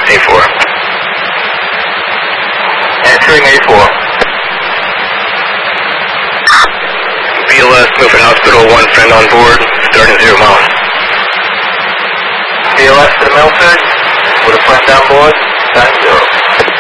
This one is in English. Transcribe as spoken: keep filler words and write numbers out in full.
A four. Answering A four. B L S, Milford Hospital, one friend on board, starting zero miles. B L S to Milford, with a friend on board, starting zero.